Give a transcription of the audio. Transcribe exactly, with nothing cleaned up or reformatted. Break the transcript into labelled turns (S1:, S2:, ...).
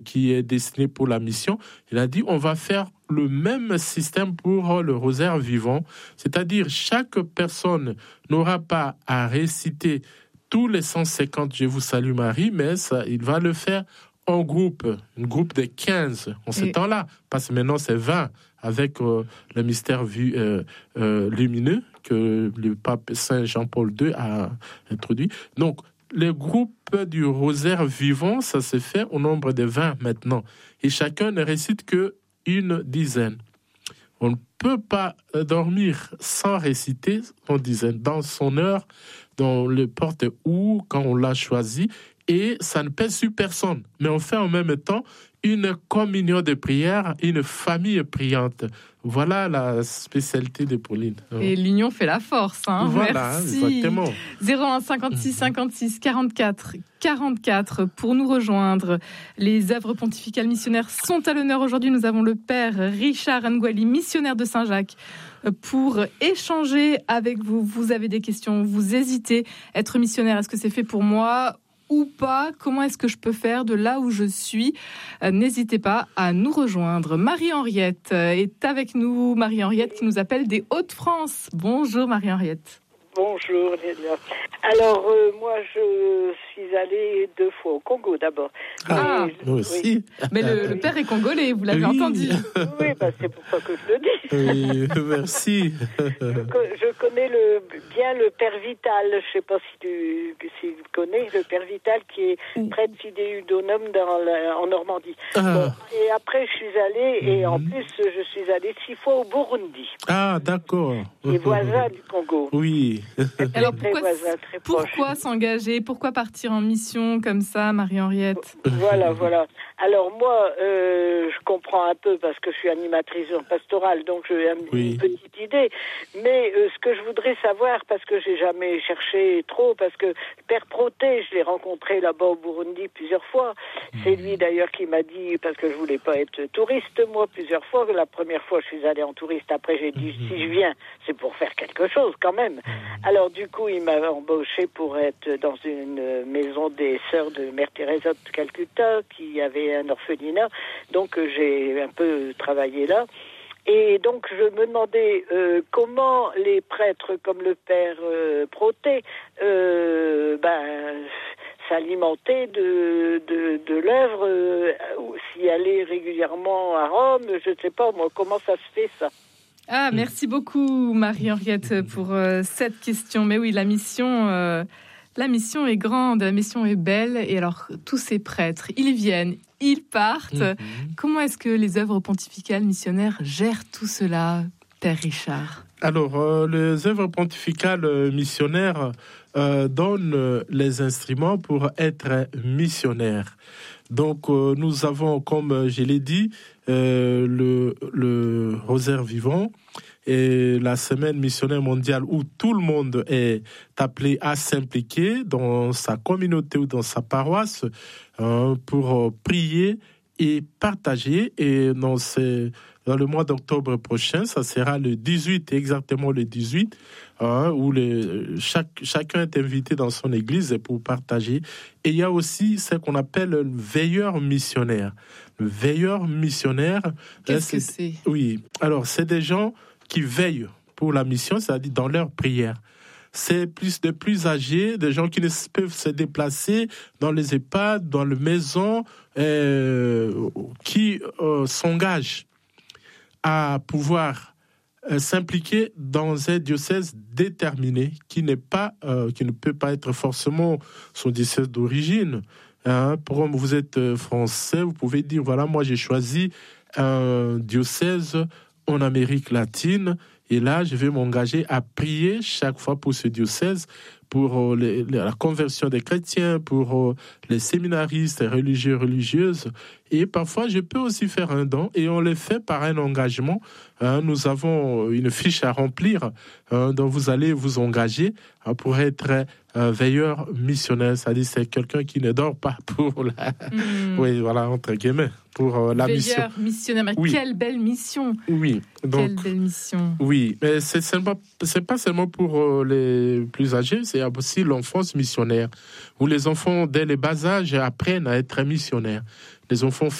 S1: qui est destiné pour la mission. Il a dit, on va faire le même système pour le rosaire vivant, c'est-à-dire chaque personne n'aura pas à réciter tous les cent cinquante « Je vous salue Marie », mais ça, il va le faire en groupe, un groupe de quinze en ce Et... temps-là, parce que maintenant c'est vingt avec euh, le mystère vu, euh, euh, lumineux que le pape Saint Jean-Paul deux a introduit. Donc, le groupe du rosaire vivant, ça se fait au nombre de vingt maintenant. Et chacun ne récite qu'une dizaine. On ne peut pas dormir sans réciter une dizaine, dans son heure, dans le porte où, quand on l'a choisi, et ça ne pèse sur personne. Mais on fait en même temps une communion de prière, une famille priante. Voilà la spécialité de Pauline.
S2: Et l'union fait la force. Hein.
S1: Voilà,
S2: merci.
S1: Exactement.
S2: zéro un cinquante-six cinquante-six quarante-quatre quarante-quatre pour nous rejoindre. Les œuvres pontificales missionnaires sont à l'honneur. Aujourd'hui, nous avons le père Richard Ngouali, missionnaire de Saint-Jacques, pour échanger avec vous. Vous avez des questions, vous hésitez. Être missionnaire, est-ce que c'est fait pour moi ou pas? Comment est-ce que je peux faire de là où je suis? euh, N'hésitez pas à nous rejoindre. Marie-Henriette est avec nous. Marie-Henriette qui nous appelle des Hauts-de-France. Bonjour Marie-Henriette.
S3: Bonjour Lélia. Alors euh, moi je suis allée deux fois au Congo d'abord.
S1: Ah,
S3: je,
S1: nous aussi.
S3: Oui.
S2: Mais le, le père est congolais, vous l'avez
S1: oui.
S2: entendu.
S3: Oui, bah, c'est pour ça que je le dis.
S1: Oui, merci.
S3: je, je connais le, bien le père Vital. Je ne sais pas si tu, si tu connais le père Vital qui est prêtre fidéudonome dans la, en Normandie.
S1: Ah.
S3: Bon, et après je suis allée et en plus je suis allée six fois au Burundi.
S1: Ah, d'accord.
S3: Les voisins du Congo.
S1: Oui.
S2: Alors pourquoi, pourquoi s'engager? Pourquoi partir en mission comme ça, Marie-Henriette?
S3: Voilà, voilà. Alors moi, euh, je comprends un peu parce que je suis animatrice pastorale, donc j'ai une oui. petite idée. Mais euh, ce que je voudrais savoir, parce que j'ai jamais cherché trop, parce que le père Proté, je l'ai rencontré là-bas au Burundi plusieurs fois. C'est lui d'ailleurs qui m'a dit, parce que je voulais pas être touriste moi plusieurs fois. La première fois, je suis allée en touriste. Après, j'ai dit si je viens, c'est pour faire quelque chose quand même. Alors du coup, il m'a embauché pour être dans une maison des sœurs de Mère Teresa de Calcutta, qui avait un orphelinat. Donc j'ai un peu travaillé là. Et donc je me demandais euh, comment les prêtres comme le père euh, Proté euh, ben, s'alimentaient de, de, de l'œuvre, euh, s'y allaient régulièrement à Rome, je ne sais pas moi, comment ça se fait ça?
S2: Ah, merci beaucoup Marie-Henriette pour euh, cette question. Mais oui, la mission, euh, la mission est grande, la mission est belle. Et alors, tous ces prêtres, ils viennent, ils partent. Mm-hmm. Comment est-ce que les œuvres pontificales missionnaires gèrent tout cela, Père Richard?
S1: Alors, euh, les œuvres pontificales missionnaires euh, donnent les instruments pour être missionnaires. Donc, euh, nous avons, comme je l'ai dit, euh, le, le rosaire vivant et la semaine missionnaire mondiale où tout le monde est appelé à s'impliquer dans sa communauté ou dans sa paroisse hein, pour euh, prier et partager. Et dans, ces, dans le mois d'octobre prochain, ça sera le dix-huit, exactement le dix-huit, hein, où les, chaque, chacun est invité dans son église pour partager. Et il y a aussi ce qu'on appelle le veilleur missionnaire. Le veilleur missionnaire...
S2: Qu'est-ce
S1: là,
S2: que c'est?
S1: Oui, alors c'est des gens qui veillent pour la mission, c'est-à-dire dans leur prière. C'est plus de plus âgés, des gens qui ne peuvent se déplacer dans les EHPAD, dans les maisons, euh, qui euh, s'engagent à pouvoir euh, s'impliquer dans un diocèse déterminé qui n'est pas, euh, qui ne peut pas être forcément son diocèse d'origine. Hein, pour vous êtes français, vous pouvez dire voilà, moi j'ai choisi un diocèse en Amérique latine. Et là, je vais m'engager à prier chaque fois pour ce diocèse, pour les, la conversion des chrétiens, pour les séminaristes, les religieux, religieuses. Et parfois, je peux aussi faire un don, et on le fait par un engagement. Hein, nous avons une fiche à remplir, hein, dont vous allez vous engager hein, pour être un veilleur missionnaire. C'est-à-dire, c'est quelqu'un qui ne dort pas pour la... Mmh. Oui, voilà, entre guillemets, pour euh, la
S2: veilleur
S1: mission.
S2: Veilleur missionnaire, mais oui. Quelle belle mission.
S1: Oui. Donc,
S2: quelle belle mission.
S1: Oui, mais c'est seulement, c'est pas seulement pour euh, les plus âgés, c'est aussi l'enfance missionnaire, où les enfants, dès le bas âge, apprennent à être missionnaires. les enfants